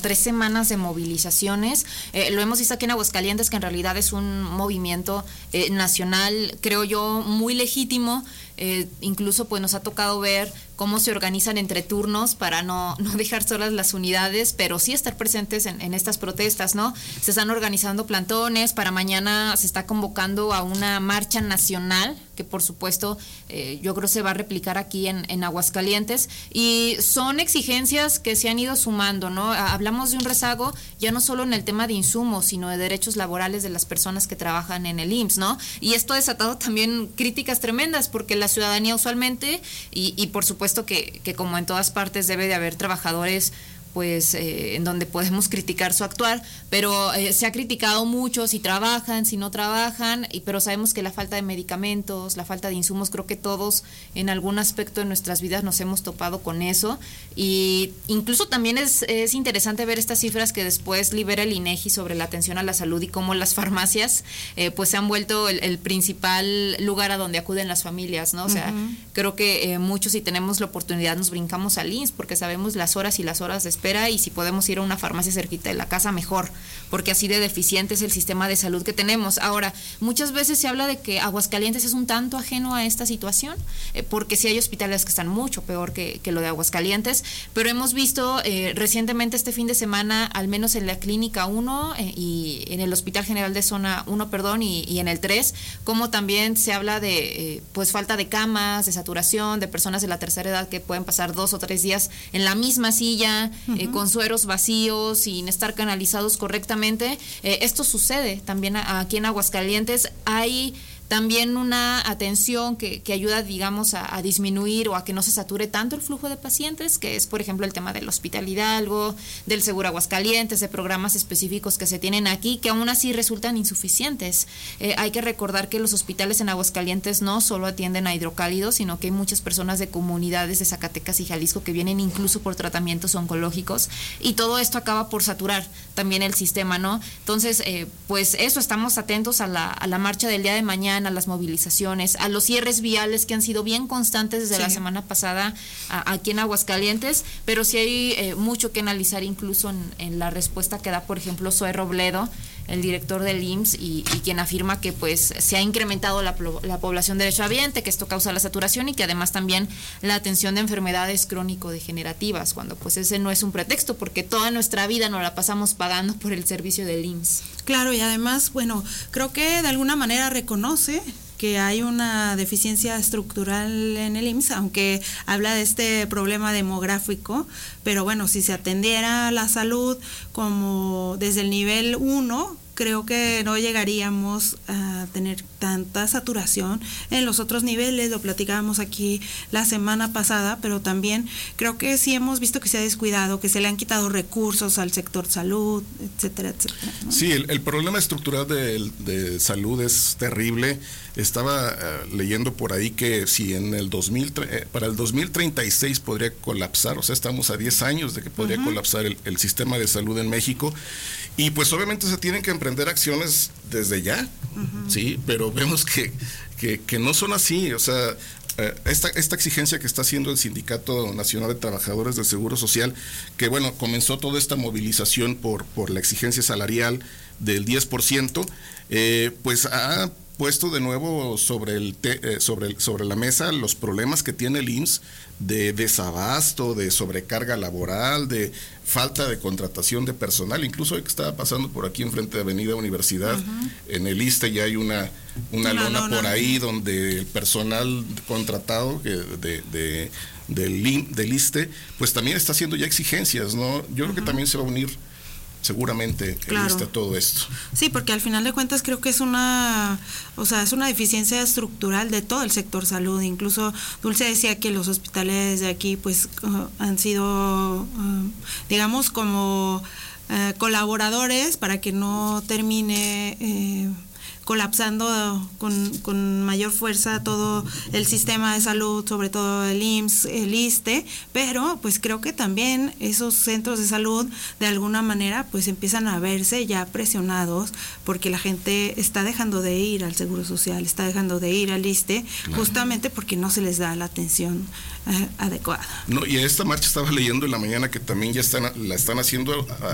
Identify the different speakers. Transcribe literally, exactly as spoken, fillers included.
Speaker 1: tres semanas de movilizaciones. Eh, lo hemos visto aquí en Aguascalientes, que en realidad es un movimiento eh, nacional, creo yo, muy legítimo. Eh, incluso pues nos ha tocado ver cómo se organizan entre turnos para no, no dejar solas las unidades, pero sí estar presentes en, en estas protestas, ¿no? Se están organizando plantones, para mañana se está convocando a una marcha nacional, que por supuesto eh, yo creo se va a replicar aquí en, en Aguascalientes, y son exigencias que se han ido sumando, ¿no? Hablamos de un rezago ya no solo en el tema de insumos, sino de derechos laborales de las personas que trabajan en el I M S S, ¿no? Y esto ha desatado también críticas tremendas, porque la ciudadanía usualmente, y, y por supuesto que, que como en todas partes debe de haber trabajadores pues eh, en donde podemos criticar su actuar, pero eh, se ha criticado mucho si trabajan, si no trabajan, y, pero sabemos que la falta de medicamentos, la falta de insumos, creo que todos en algún aspecto de nuestras vidas nos hemos topado con eso, y incluso también es, es interesante ver estas cifras que después libera el INEGI sobre la atención a la salud y cómo las farmacias eh, pues se han vuelto el, el principal lugar a donde acuden las familias, ¿no? O sea, uh-huh. creo que eh, muchos, si tenemos la oportunidad, nos brincamos al I M S S porque sabemos las horas y las horas de espera, y si podemos ir a una farmacia cerquita de la casa, mejor, porque así de deficiente es el sistema de salud que tenemos. Ahora, muchas veces se habla de que Aguascalientes es un tanto ajeno a esta situación, eh, porque sí hay hospitales que están mucho peor que, que lo de Aguascalientes, pero hemos visto eh, recientemente este fin de semana, al menos en la Clínica uno eh, y en el Hospital General de Zona uno, perdón, y, y en el tres, como también se habla de eh, pues falta de camas, de saturación, de personas de la tercera edad que pueden pasar dos o tres días en la misma silla, uh-huh. eh, con sueros vacíos, sin estar canalizados correctamente. Eh, esto sucede también a, aquí en Aguascalientes. Hay también una atención que, que ayuda, digamos, a, a disminuir o a que no se sature tanto el flujo de pacientes, que es, por ejemplo, el tema del Hospital Hidalgo, del Seguro Aguascalientes, de programas específicos que se tienen aquí, que aún así resultan insuficientes. Eh, hay que recordar que los hospitales en Aguascalientes no solo atienden a hidrocálidos, sino que hay muchas personas de comunidades de Zacatecas y Jalisco que vienen incluso por tratamientos oncológicos, y todo esto acaba por saturar también el sistema, ¿no? Entonces, eh, pues eso, estamos atentos a la, a la marcha del día de mañana, a las movilizaciones, a los cierres viales que han sido bien constantes desde sí. la semana pasada a, aquí en Aguascalientes, pero sí hay eh, mucho que analizar, incluso en, en la respuesta que da, por ejemplo, Zoe Robledo, el director del I M S S, y, y quien afirma que pues se ha incrementado la, la población derechohabiente, que esto causa la saturación, y que además también la atención de enfermedades crónico-degenerativas, cuando pues ese no es un pretexto, porque toda nuestra vida nos la pasamos pagando por el servicio del I M S S.
Speaker 2: Claro, y además, bueno, creo que de alguna manera reconoce que hay una deficiencia estructural en el I M S S, aunque habla de este problema demográfico, pero bueno, si se atendiera la salud como desde el nivel uno, creo que no llegaríamos a tener tanta saturación en los otros niveles. Lo platicábamos aquí la semana pasada, pero también creo que sí hemos visto que se ha descuidado, que se le han quitado recursos al sector salud, etcétera, etcétera, ¿no?
Speaker 3: Sí, el, el problema estructural de, de salud es terrible. Estaba uh, leyendo por ahí que si en el dos mil, eh, para el dos mil treinta y seis podría colapsar, o sea, estamos a diez años de que podría uh-huh. colapsar el, el sistema de salud en México, y pues obviamente se tienen que emprender acciones desde ya, uh-huh. sí, pero vemos que, que, que no son así. O sea, esta, esta exigencia que está haciendo el Sindicato Nacional de Trabajadores del Seguro Social, que bueno, comenzó toda esta movilización por, por la exigencia salarial del diez por ciento, eh, pues ha puesto de nuevo sobre el te, eh, sobre el, sobre la mesa los problemas que tiene el I M S S de desabasto, de sobrecarga laboral, de falta de contratación de personal. Incluso hoy que estaba pasando por aquí enfrente de Avenida Universidad, uh-huh. en el ISSSTE ya hay una una, una lona, lona por ahí donde el personal contratado que de, de del, del ISSSTE pues también está haciendo ya exigencias, ¿no? Yo uh-huh. creo que también se va a unir seguramente claro. está todo esto.
Speaker 2: Sí, porque al final de cuentas creo que es una, o sea, es una deficiencia estructural de todo el sector salud. Incluso Dulce decía que los hospitales de aquí pues uh, han sido, uh, digamos, como uh, colaboradores para que no termine eh, colapsando con, con mayor fuerza todo el sistema de salud, sobre todo el I M S S, el ISSSTE, pero pues creo que también esos centros de salud de alguna manera pues empiezan a verse ya presionados, porque la gente está dejando de ir al Seguro Social, está dejando de ir al ISSSTE, claro. justamente porque no se les da la atención eh, adecuada.
Speaker 3: No, y esta marcha estaba leyendo en la mañana que también ya están la están haciendo